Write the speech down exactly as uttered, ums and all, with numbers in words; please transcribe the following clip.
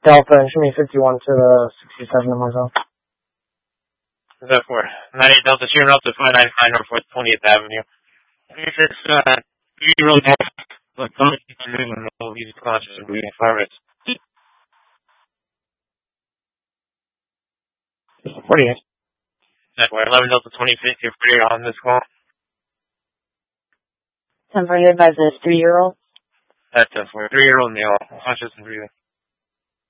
Delta, and show me fifty-one to the sixty-seven in Marzel. Is that for ninety-eight Delta, Sierra up to five ninety-five Northwest twenty-eighth Avenue. twenty-six, uh, three-year-old North, like, no, he's conscious of breathing virus. forty-eight. That's where eleven Delta twenty-fifth, you're free on this call. ten for you advise this three-year-old? That's uh, for a three-year-old male, conscious and breathing.